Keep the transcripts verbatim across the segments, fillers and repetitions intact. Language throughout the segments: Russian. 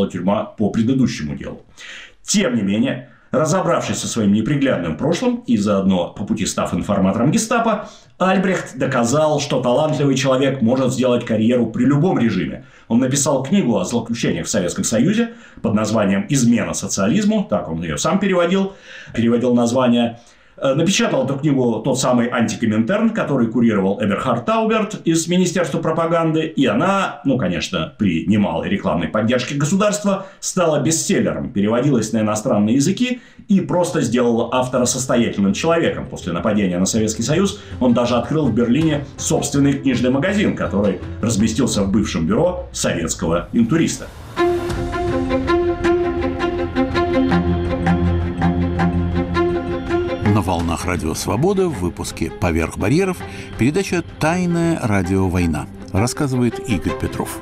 была тюрьма по предыдущему делу. Тем не менее, разобравшись со своим неприглядным прошлым и заодно по пути став информатором гестапо, Альбрехт доказал, что талантливый человек может сделать карьеру при любом режиме. Он написал книгу о злоключениях в Советском Союзе под названием «Измена социализму», так он ее сам переводил, переводил название. Напечатал эту книгу тот самый антикоминтерн, который курировал Эберхард Тауберт из Министерства пропаганды. И она, ну, конечно, при немалой рекламной поддержке государства, стала бестселлером, переводилась на иностранные языки и просто сделала автора состоятельным человеком. После нападения на Советский Союз он даже открыл в Берлине собственный книжный магазин, который разместился в бывшем бюро советского интуриста. На волнах Радио Свобода в выпуске «Поверх барьеров» передача «Тайная радиовойна», рассказывает Игорь Петров.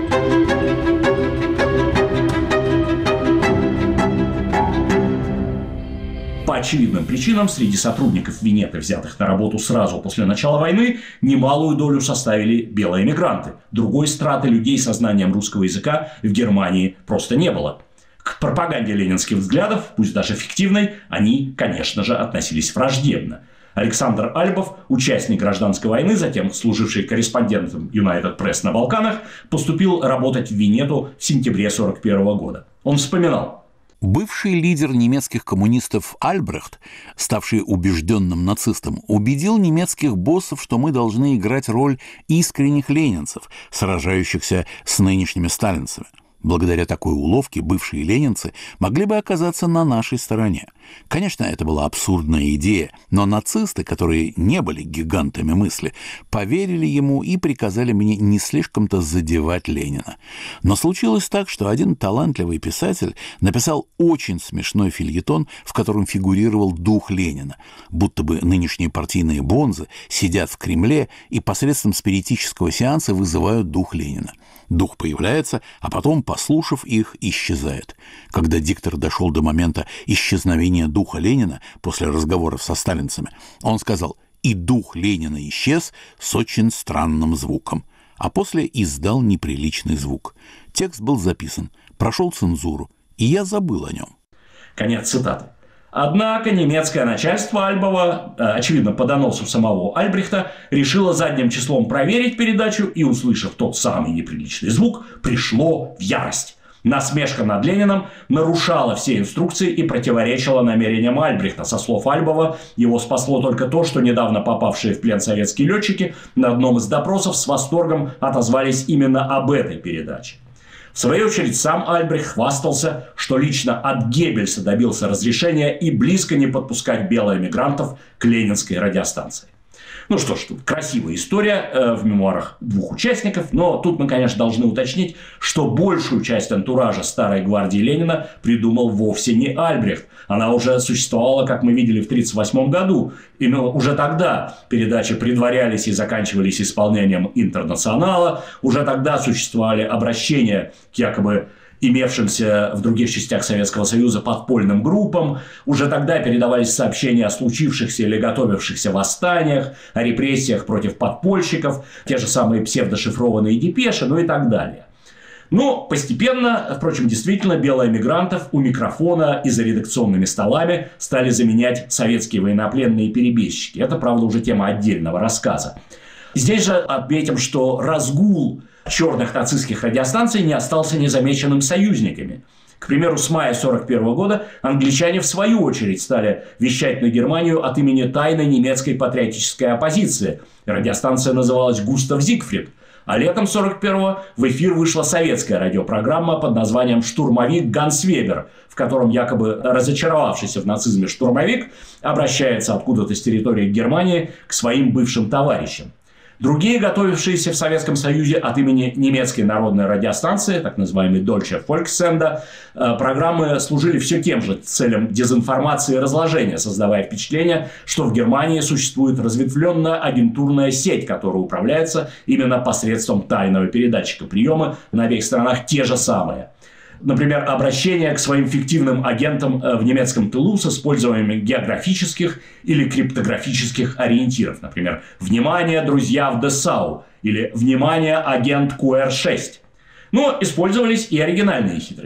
По очевидным причинам среди сотрудников Винеты, взятых на работу сразу после начала войны, немалую долю составили белые эмигранты. Другой страты людей со знанием русского языка в Германии просто не было. К пропаганде ленинских взглядов, пусть даже фиктивной, они, конечно же, относились враждебно. Александр Альбов, участник гражданской войны, затем служивший корреспондентом United Press на Балканах, поступил работать в Винету в сентябре сорок первого года. Он вспоминал. Бывший лидер немецких коммунистов Альбрехт, ставший убежденным нацистом, убедил немецких боссов, что мы должны играть роль искренних ленинцев, сражающихся с нынешними сталинцами. Благодаря такой уловке бывшие ленинцы могли бы оказаться на нашей стороне. Конечно, это была абсурдная идея, но нацисты, которые не были гигантами мысли, поверили ему и приказали мне не слишком-то задевать Ленина. Но случилось так, что один талантливый писатель написал очень смешной фельетон, в котором фигурировал дух Ленина, будто бы нынешние партийные бонзы сидят в Кремле и посредством спиритического сеанса вызывают дух Ленина. Дух появляется, а потом, послушав их, исчезает. Когда диктор дошел до момента исчезновения духа Ленина после разговоров со сталинцами, он сказал: «И дух Ленина исчез с очень странным звуком», а после издал неприличный звук. Текст был записан, прошел цензуру, и я забыл о нем. Конец цитаты. Однако немецкое начальство Альбова, очевидно, по доносу самого Альбрехта, решило задним числом проверить передачу и, услышав тот самый неприличный звук, пришло в ярость. Насмешка над Лениным нарушала все инструкции и противоречила намерениям Альбрехта. Со слов Альбова, его спасло только то, что недавно попавшие в плен советские летчики на одном из допросов с восторгом отозвались именно об этой передаче. В свою очередь, сам Альбрехт хвастался, что лично от Геббельса добился разрешения и близко не подпускать белоэмигрантов к ленинской радиостанции. Ну что ж, тут красивая история э, в мемуарах двух участников, но тут мы, конечно, должны уточнить, что большую часть антуража старой гвардии Ленина придумал вовсе не Альбрехт. Она уже существовала, как мы видели, в тысяча девятьсот тридцать восьмом году. И ну, уже тогда передачи предварялись и заканчивались исполнением «Интернационала», уже тогда существовали обращения к якобы имевшимся в других частях Советского Союза подпольным группам. Уже тогда передавались сообщения о случившихся или готовившихся восстаниях, о репрессиях против подпольщиков, те же самые псевдошифрованные депеши, ну и так далее. Но постепенно, впрочем, действительно, белоэмигрантов у микрофона и за редакционными столами стали заменять советские военнопленные перебежчики. Это, правда, уже тема отдельного рассказа. Здесь же отметим, что разгул черных нацистских радиостанций не остался незамеченным союзниками. К примеру, с мая сорок первого года англичане в свою очередь стали вещать на Германию от имени тайной немецкой патриотической оппозиции. Радиостанция называлась «Густав Зигфрид». А летом сорок первого в эфир вышла советская радиопрограмма под названием «Штурмовик Ганс Вебер», в котором якобы разочаровавшийся в нацизме штурмовик обращается откуда-то с территории Германии к своим бывшим товарищам. Другие, готовившиеся в Советском Союзе от имени немецкой народной радиостанции, так называемой Deutsche Volkssender, программы служили все тем же целям дезинформации и разложения, создавая впечатление, что в Германии существует разветвленная агентурная сеть, которая управляется именно посредством тайного передатчика. Приемы на обеих сторонах те же самые. Например, обращение к своим фиктивным агентам в немецком тылу с использованием географических или криптографических ориентиров. Например, «Внимание, друзья в Десау» или «Внимание, агент Q R шесть». Но использовались и оригинальные хитрости.